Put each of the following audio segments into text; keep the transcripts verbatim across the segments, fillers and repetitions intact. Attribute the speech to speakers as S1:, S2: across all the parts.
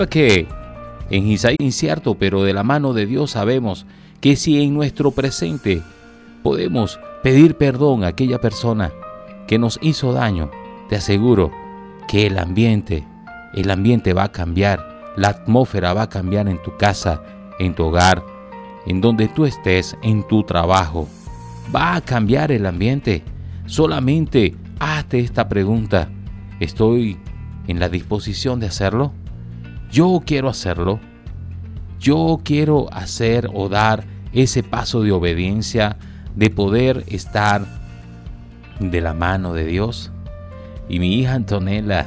S1: Que en Isaías es incierto, pero de la mano de Dios sabemos que si en nuestro presente podemos pedir perdón a aquella persona que nos hizo daño, te aseguro que el ambiente, el ambiente va a cambiar, la atmósfera va a cambiar en tu casa, en tu hogar, en donde tú estés, en tu trabajo. Va a cambiar el ambiente. Solamente hazte esta pregunta: ¿estoy en la disposición de hacerlo? Yo quiero hacerlo. Yo quiero hacer o dar ese paso de obediencia, de poder estar de la mano de Dios. Y mi hija Antonella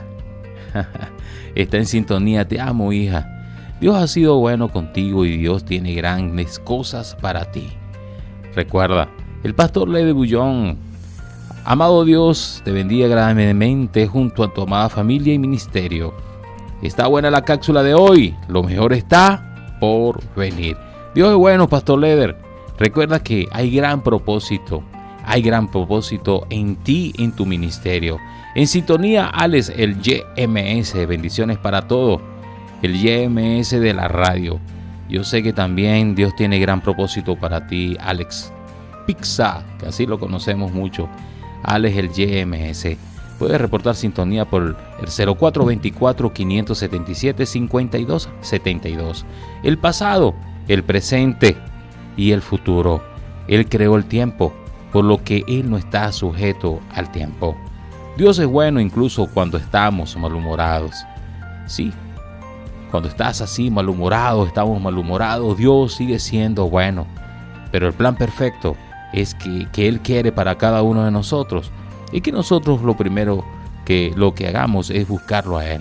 S1: está en sintonía. Te amo, hija. Dios ha sido bueno contigo y Dios tiene grandes cosas para ti. Recuerda, el pastor Lede Bullón. Amado Dios, te bendiga grandemente junto a tu amada familia y ministerio. Está buena la cápsula de hoy. Lo mejor está por venir. Dios es bueno, Pastor Leder. Recuerda que hay gran propósito. Hay gran propósito en ti, en tu ministerio. En sintonía, Alex, el Y M S. Bendiciones para todos. El Y M S de la radio. Yo sé que también Dios tiene gran propósito para ti, Alex Pizza, que así lo conocemos mucho. Alex, el Y M S. Puedes reportar sintonía por el cero cuatro dos cuatro, cinco siete siete, cinco dos siete dos. El pasado, el presente y el futuro. Él creó el tiempo, por lo que Él no está sujeto al tiempo. Dios es bueno incluso cuando estamos malhumorados. Sí, cuando estás así malhumorado, estamos malhumorados, Dios sigue siendo bueno. Pero el plan perfecto es que, que Él quiere para cada uno de nosotros. Y que nosotros lo primero que lo que hagamos es buscarlo a Él.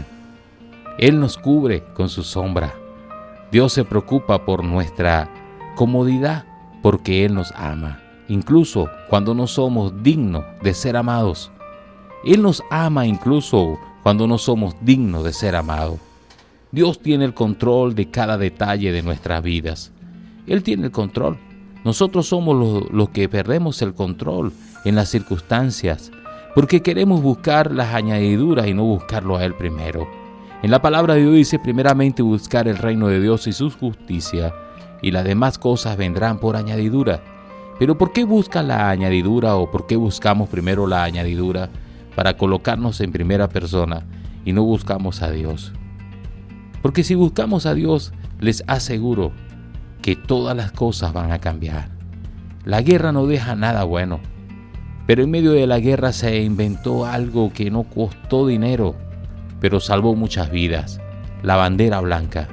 S1: Él nos cubre con su sombra. Dios se preocupa por nuestra comodidad porque Él nos ama. Incluso cuando no somos dignos de ser amados. Él nos ama incluso cuando no somos dignos de ser amados. Dios tiene el control de cada detalle de nuestras vidas. Él tiene el control. Nosotros somos los, los que perdemos el control en las circunstancias, porque queremos buscar las añadiduras y no buscarlo a Él primero. En la palabra de Dios dice primeramente buscar el reino de Dios y su justicia, y las demás cosas vendrán por añadidura. Pero ¿por qué buscan la añadidura o por qué buscamos primero la añadidura para colocarnos en primera persona y no buscamos a Dios? Porque si buscamos a Dios, les aseguro que todas las cosas van a cambiar. La guerra no deja nada bueno. Pero en medio de la guerra se inventó algo que no costó dinero, pero salvó muchas vidas: la bandera blanca.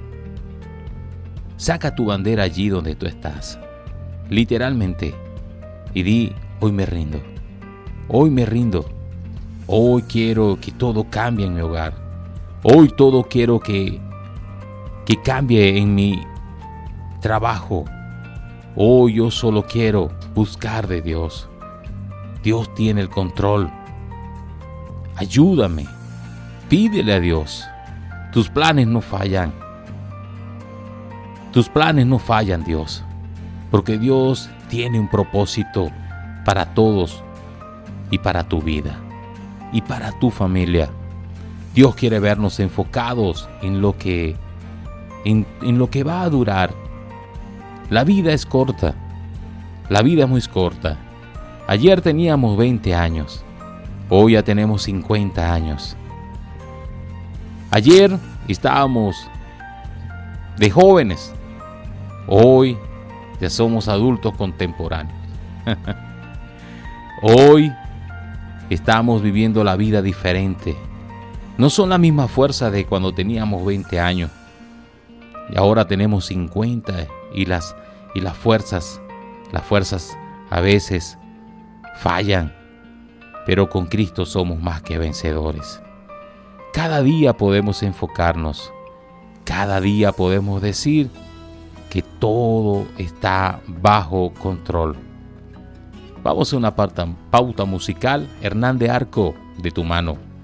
S1: Saca tu bandera allí donde tú estás, literalmente, y di: hoy me rindo, hoy me rindo, hoy quiero que todo cambie en mi hogar, hoy todo quiero que, que cambie en mi trabajo, hoy yo solo quiero buscar de Dios. Dios tiene el control. Ayúdame. Pídele a Dios. Tus planes no fallan. Tus planes no fallan, Dios. Porque Dios tiene un propósito para todos y para tu vida y para tu familia. Dios quiere vernos enfocados en lo que, en, en lo que va a durar. La vida es corta. La vida es muy corta. Ayer teníamos veinte años, hoy ya tenemos cincuenta años. Ayer estábamos de jóvenes, hoy ya somos adultos contemporáneos. Hoy estamos viviendo la vida diferente. No son la misma fuerza de cuando teníamos veinte años. Y ahora tenemos cincuenta y las, y las fuerzas, las fuerzas a veces fallan, pero con Cristo somos más que vencedores. Cada día podemos enfocarnos, cada día podemos decir que todo está bajo control. Vamos a una pauta, pauta musical. Hernán de Arco, de tu mano.